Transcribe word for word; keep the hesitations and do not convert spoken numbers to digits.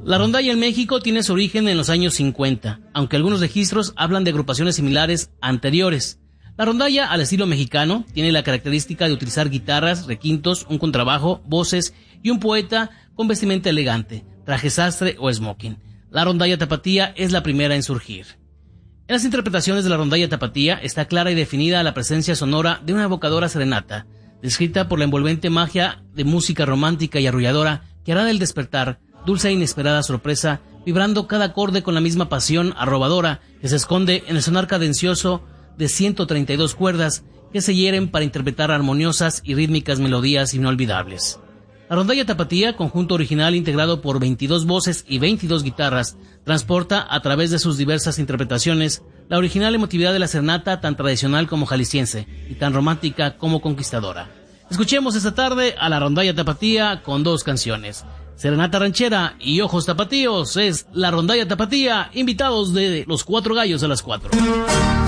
La rondalla en México tiene su origen en los años cincuenta, aunque algunos registros hablan de agrupaciones similares anteriores. La rondalla, al estilo mexicano, tiene la característica de utilizar guitarras, requintos, un contrabajo, voces y un poeta con vestimenta elegante, traje sastre o smoking. La rondalla tapatía es la primera en surgir. En las interpretaciones de la rondalla tapatía está clara y definida la presencia sonora de una evocadora serenata, descrita por la envolvente magia de música romántica y arrulladora que hará del despertar dulce e inesperada sorpresa, vibrando cada acorde con la misma pasión arrobadora que se esconde en el sonar cadencioso de ciento treinta y dos cuerdas que se hieren para interpretar armoniosas y rítmicas melodías inolvidables. La rondalla tapatía, conjunto original integrado por veintidós voces y veintidós guitarras, transporta a través de sus diversas interpretaciones la original emotividad de la serenata tan tradicional como jalisciense y tan romántica como conquistadora. Escuchemos esta tarde a la rondalla tapatía con dos canciones. Serenata ranchera y ojos tapatíos es la rondalla tapatía, invitados de los Cuatro Gallos a las cuatro.